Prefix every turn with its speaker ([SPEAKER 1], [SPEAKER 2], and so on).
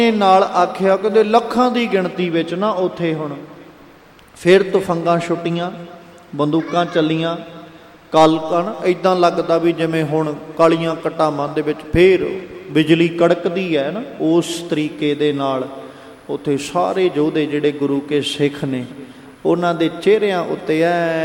[SPEAKER 1] ਨਾਲ ਆਖਿਆ ਕਹਿੰਦੇ ਲੱਖਾਂ ਦੀ ਗਿਣਤੀ ਵਿੱਚ ਨਾ ਉੱਥੇ ਹੁਣ ਫਿਰ ਤੁਫੰਗਾਂ ਛੁੱਟੀਆਂ, ਬੰਦੂਕਾਂ ਚੱਲੀਆਂ, ਕਲਕਣ ਇੱਦਾਂ ਲੱਗਦਾ ਵੀ ਜਿਵੇਂ ਹੁਣ ਕਾਲੀਆਂ ਕਟਾਵਾਂ ਦੇ ਵਿੱਚ ਫੇਰ ਬਿਜਲੀ ਕੜਕਦੀ ਹੈ ਨਾ, ਉਸ ਤਰੀਕੇ ਦੇ ਨਾਲ ਉੱਥੇ ਸਾਰੇ ਯੋਧੇ ਜਿਹੜੇ ਗੁਰੂ ਕੇ ਸਿੱਖ ਨੇ ਉਹਨਾਂ ਦੇ ਚਿਹਰਿਆਂ ਉੱਤੇ